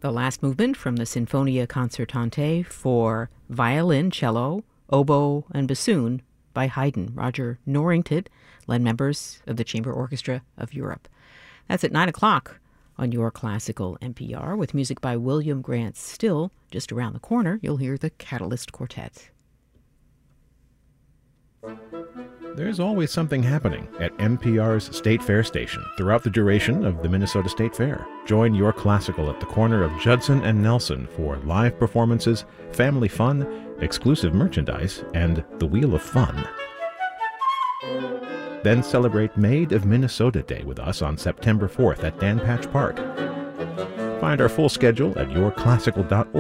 The last movement from the Sinfonia Concertante for violin, cello, oboe, and bassoon by Haydn. Roger Norrington led members of the Chamber Orchestra of Europe. That's at 9 o'clock on Your Classical NPR with music by William Grant Still. Just around the corner, you'll hear the Catalyst Quartet. There's always something happening at NPR's State Fair station throughout the duration of the Minnesota State Fair. Join Your Classical at the corner of Judson and Nelson for live performances, family fun, exclusive merchandise, and the Wheel of Fun. Then celebrate Made of Minnesota Day with us on September 4th at Dan Patch Park. Find our full schedule at yourclassical.org.